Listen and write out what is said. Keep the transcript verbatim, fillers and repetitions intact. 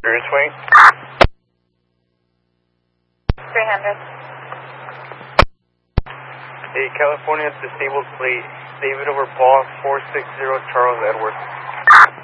Rear swing. three hundred. Hey, California disabled plate. David over Paul, four six zero Charles Edward.